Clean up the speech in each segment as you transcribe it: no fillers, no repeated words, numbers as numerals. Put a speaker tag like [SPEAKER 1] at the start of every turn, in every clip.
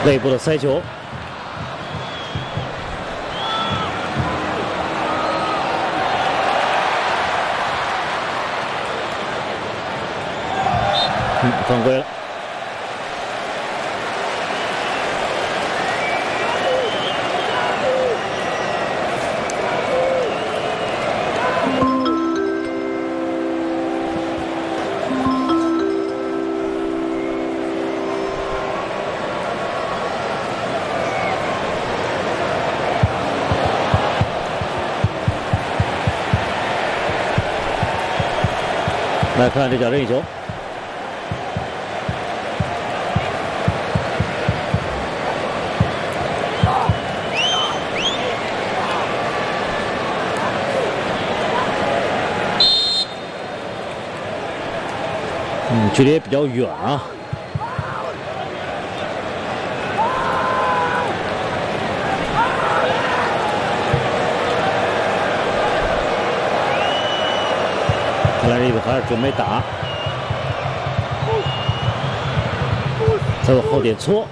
[SPEAKER 1] 内部的塞球，犯规了。来看这脚任意球，距离也比较远啊。看来这个还是准备打，再往后点搓，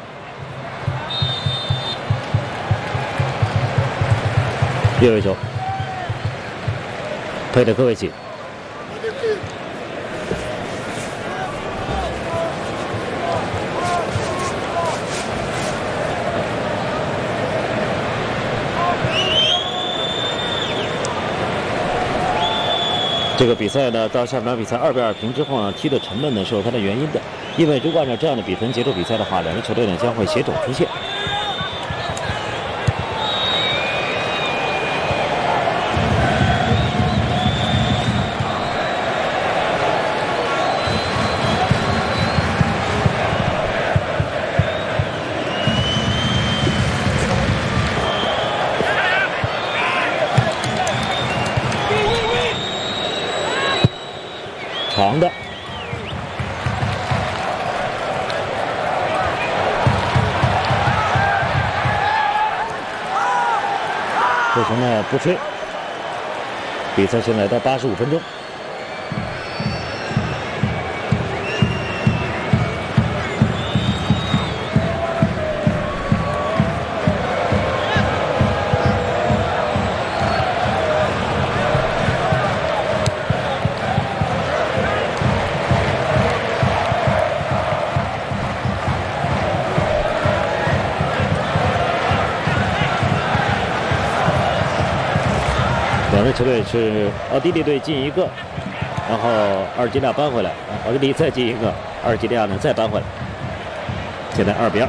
[SPEAKER 1] 越位球，佩德科维奇。这个比赛呢，到下半场比赛2比2平之后呢，踢的沉闷呢是有它的原因的。因为如果按照这样的比分节奏比赛的话，两支球队呢将会协同出线。长的，这球呢不吹。比赛现在到85分钟。两支球队是奥地利队进一个，然后阿尔及利亚扳回来，奥地利再进一个，阿尔及利亚呢再扳回来，现在2比2。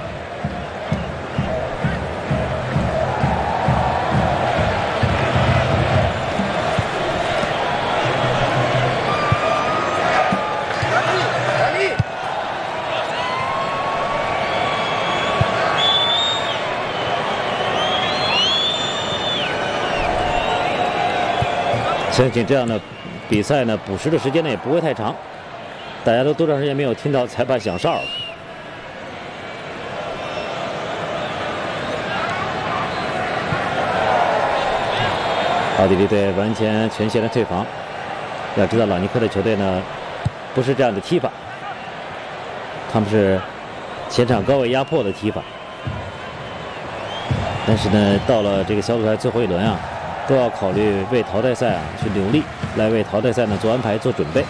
[SPEAKER 1] 相信这样的比赛呢，补时的时间呢也不会太长，大家都多长时间没有听到裁判响哨了？奥地利队完全全线的退防。要知道，朗尼克的球队呢不是这样的踢法，他们是前场高位压迫的踢法。但是呢，到了这个小组赛最后一轮啊，都要考虑为淘汰赛去努力，来为淘汰赛呢做安排、做准备。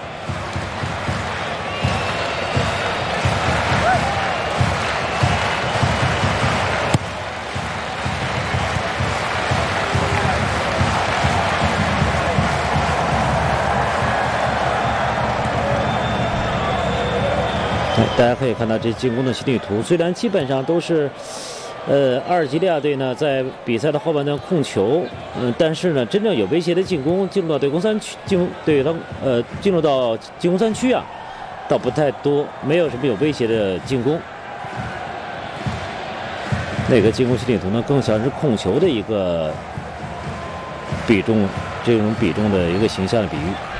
[SPEAKER 1] 大家可以看到这进攻的心理图，虽然基本上都是。阿尔及利亚队呢，在比赛的后半段控球，但是呢，真正有威胁的进攻进入到对攻3区，进入到进攻3区啊，倒不太多，没有什么有威胁的进攻。那个进攻心理图呢，更像是控球的一个比重，这种比重的一个形象的比喻。